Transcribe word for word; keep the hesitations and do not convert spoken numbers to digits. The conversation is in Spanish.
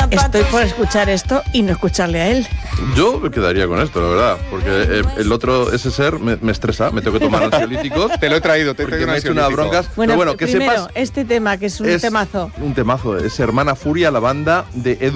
Estoy por escuchar esto y no escucharle a él. Yo me quedaría con esto, la verdad, porque el, el otro, ese ser, me, me estresa, me tengo que tomar ansiolíticos. Te lo he traído, te he porque traído me he hecho unas broncas. Bueno, pero bueno, que primero, sepas... este tema, que es un es temazo. Un temazo, es Hermana Furia, la banda de Edu